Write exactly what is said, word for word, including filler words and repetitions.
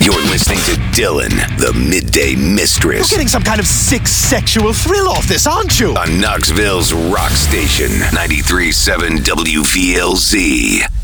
You're listening to Dylan, the Midday Mistress. You're getting some kind of sick sexual thrill off this, aren't you? On Knoxville's rock station, ninety-three point seven W V L Z.